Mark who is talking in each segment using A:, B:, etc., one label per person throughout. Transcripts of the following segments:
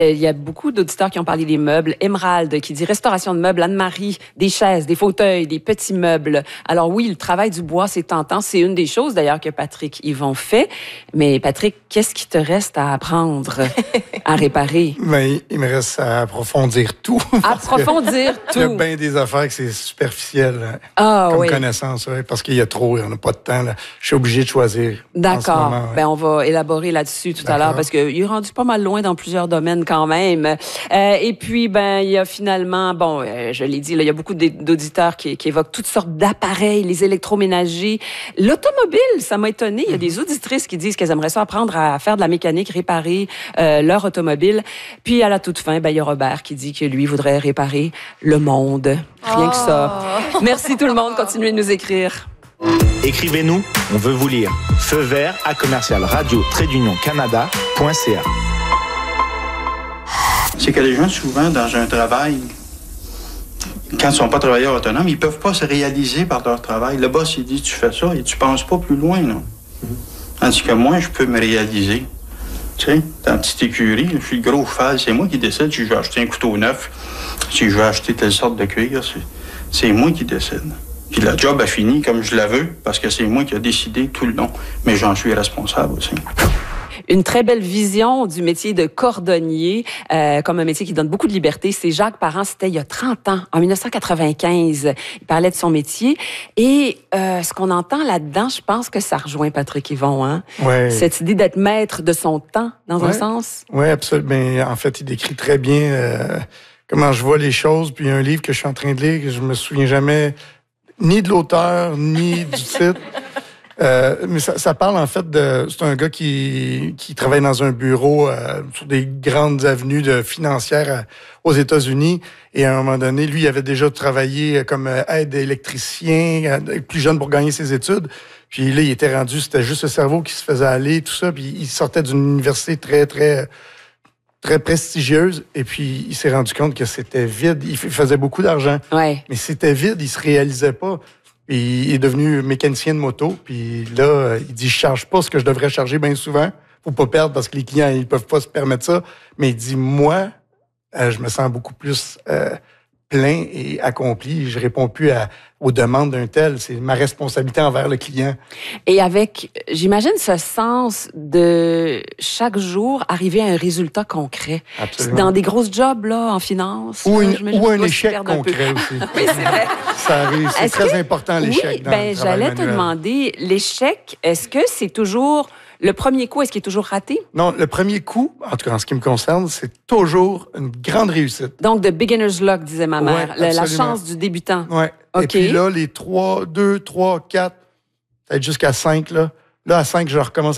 A: Il y a beaucoup d'auditeurs qui ont parlé des meubles. Émeraude qui dit restauration de meubles. Anne-Marie, des chaises, des fauteuils, des petits meubles. Alors oui, le travail du bois, c'est tentant. C'est une des choses d'ailleurs que Patrick Yvon fait. Mais Patrick, qu'est-ce qui te reste à apprendre à réparer?
B: Ben, il me reste à approfondir tout.
A: Approfondir tout.
B: Il y a bien des affaires que c'est superficiel comme connaissance, parce qu'il y a trop, on n'a pas de temps. Là. Je suis obligé de choisir.
A: D'accord. Ben, on va élaborer là-dessus tout à l'heure parce qu'il est rendu pas mal loin dans plusieurs domaines quand même. Et puis, ben, il y a finalement, je l'ai dit, là, il y a beaucoup d'auditeurs qui évoquent toutes sortes d'appareils, les électroménagers. L'automobile, ça m'a étonné. Il y a des auditrices qui disent qu'elles aimeraient ça apprendre à faire de la mécanique, réparer leur automobile. Puis, à la toute fin, ben, il y a Robert qui dit que lui voudrait réparer le monde. Rien que ça. Merci tout le monde. Continuez de nous écrire.
C: Écrivez-nous, on veut vous lire. Feu vert à commercial radio-canada.ca.
D: C'est que les gens, souvent, dans un travail, quand ils ne sont pas travailleurs autonomes, ils ne peuvent pas se réaliser par leur travail. Le boss, il dit, tu fais ça et tu ne penses pas plus loin, non? Tandis que moi, je peux me réaliser. Tu sais, dans la petite écurie, je suis le gros cheval, c'est moi qui décide si je vais acheter un couteau neuf, si je vais acheter telle sorte de cuir, c'est moi qui décide. Puis la job a fini comme je la veux, parce que c'est moi qui ai décidé tout le long. Mais j'en suis responsable aussi.
A: Une très belle vision du métier de cordonnier, comme un métier qui donne beaucoup de liberté. C'est Jacques Parent, c'était il y a 30 ans, en 1995. Il parlait de son métier. Et ce qu'on entend là-dedans, je pense que ça rejoint Patrick Yvon. Hein?
B: Ouais.
A: Cette idée d'être maître de son temps, dans un sens.
B: Oui, absolument. Mais en fait, il décrit très bien comment je vois les choses. Puis il y a un livre que je suis en train de lire, que je me souviens jamais ni de l'auteur, ni du titre. Mais ça parle en fait de... C'est un gars qui travaille dans un bureau sur des grandes avenues financières aux États-Unis. Et à un moment donné, lui, il avait déjà travaillé comme aide électricien, plus jeune pour gagner ses études. Puis là, il était rendu, c'était juste le cerveau qui se faisait aller, tout ça. Puis il sortait d'une université très, très, très prestigieuse. Et puis il s'est rendu compte que c'était vide. Il faisait beaucoup d'argent.
A: Ouais.
B: Mais c'était vide, il se réalisait pas. Puis il est devenu mécanicien de moto. Puis là, il dit, je charge pas ce que je devrais charger bien souvent. Faut pas perdre parce que les clients, ils peuvent pas se permettre ça. Mais il dit, moi, je me sens beaucoup plus plein et accompli. Je réponds plus aux demandes d'un tel. C'est ma responsabilité envers le client.
A: Et avec, j'imagine, ce sens de chaque jour arriver à un résultat concret.
B: Absolument.
A: Dans des grosses jobs, là, en finance.
B: Ou un
A: échec
B: concret aussi.
A: Oui, c'est vrai.
B: Ça arrive. C'est très important, l'échec.
A: Oui, j'allais te demander, l'échec, est-ce que c'est toujours... Le premier coup, est-ce qu'il est toujours raté?
B: Non, le premier coup, en tout cas en ce qui me concerne, c'est toujours une grande réussite.
A: Donc, de beginner's luck, disait ma mère.
B: Ouais,
A: la chance du débutant.
B: Oui.
A: Okay.
B: Et puis là, les 2, 3, 4, peut-être jusqu'à 5, là. Là, à 5, je recommence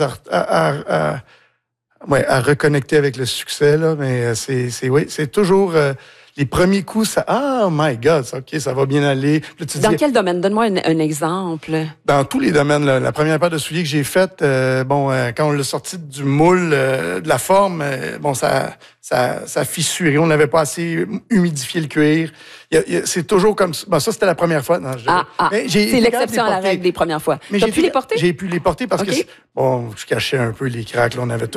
B: à reconnecter avec le succès, là. Mais c'est toujours... les premiers coups, ça... Oh my God, OK, ça va bien aller. Là,
A: dans quel domaine? Donne-moi un exemple.
B: Dans tous les domaines. Là. La première paire de souliers que j'ai faite, quand on l'a sorti du moule, de la forme, ça a fissuré. On n'avait pas assez humidifié le cuir. C'est toujours comme ça. Bon, ça, c'était la première fois. Non,
A: c'est l'exception à la règle des premières fois. Mais j'ai pu les porter?
B: J'ai pu les porter parce que... je cachais un peu les cracks. Là, on avait tout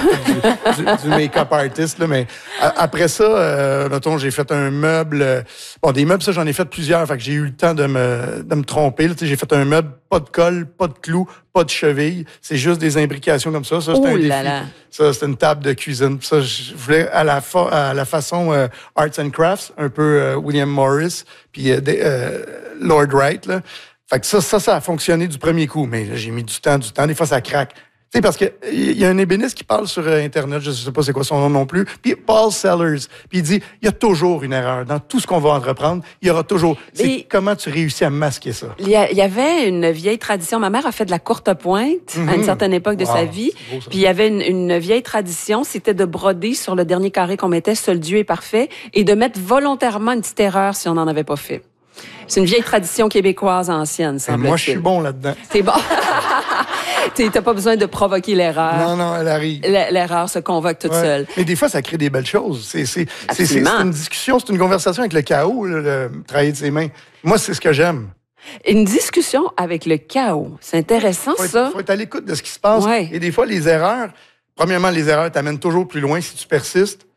B: du make-up artist. Là, mais après ça, mettons, j'ai fait un meuble... des meubles, ça, j'en ai fait plusieurs. Fait que j'ai eu le temps de me tromper. Là, j'ai fait un meuble, pas de colle, pas de clous, pas de cheville. C'est juste des imbrications comme ça. Ça, c'était un défi. Ça, c'était une table de cuisine. Ça, je voulais à la façon Arts and Crafts, un peu William Morris, puis Lord Wright. Là. Fait que ça a fonctionné du premier coup. Mais là, j'ai mis du temps. Des fois, ça craque. Tu sais, parce que il y a un ébéniste qui parle sur Internet, je ne sais pas c'est quoi son nom non plus, puis Paul Sellers, puis il dit, il y a toujours une erreur. Dans tout ce qu'on va entreprendre, il y aura toujours... C'est comment tu réussis à masquer ça? Il
A: y avait une vieille tradition. Ma mère a fait de la courte pointe à une certaine époque de sa vie.
B: Beau,
A: puis il y avait une vieille tradition, c'était de broder sur le dernier carré qu'on mettait, seul Dieu est parfait, et de mettre volontairement une petite erreur si on n'en avait pas fait. C'est une vieille tradition québécoise ancienne, semble-t-il.
B: Moi, je suis bon là-dedans.
A: C'est bon. T'as pas besoin de provoquer l'erreur.
B: Non, elle arrive.
A: L'erreur se convoque toute seule.
B: Mais des fois, ça crée des belles choses. C'est une discussion, c'est une conversation avec le chaos, le travail de ses mains. Moi, c'est ce que j'aime.
A: Une discussion avec le chaos. C'est intéressant, ça.
B: Il faut être à l'écoute de ce qui se passe.
A: Ouais.
B: Et des fois, les erreurs, premièrement, les erreurs t'amènent toujours plus loin si tu persistes.